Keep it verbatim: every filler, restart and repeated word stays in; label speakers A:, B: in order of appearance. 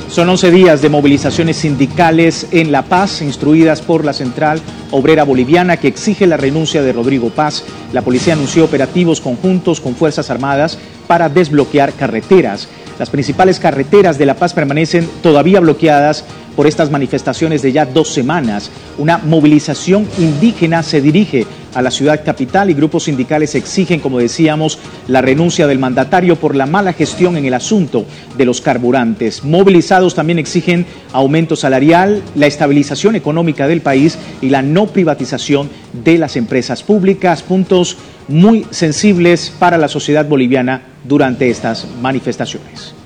A: Son once días de movilizaciones sindicales en La Paz, instruidas por la Central Obrera Boliviana, que exige la renuncia de Rodrigo Paz. La policía anunció operativos conjuntos con Fuerzas Armadas para desbloquear carreteras. Las principales carreteras de La Paz permanecen todavía bloqueadas por estas manifestaciones de ya dos semanas. Una movilización indígena se dirige a la ciudad capital y grupos sindicales exigen, como decíamos, la renuncia del mandatario por la mala gestión en el asunto de los carburantes. Movilizados también exigen aumento salarial, la estabilización económica del país y la no privatización de las empresas públicas, puntos muy sensibles para la sociedad boliviana durante estas manifestaciones.